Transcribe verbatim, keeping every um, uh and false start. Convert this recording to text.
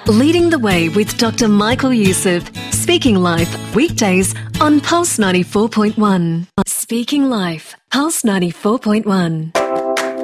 Leading the Way with Doctor Michael Youssef. Speaking Life, weekdays on Pulse ninety-four point one. Speaking Life, Pulse ninety-four point one.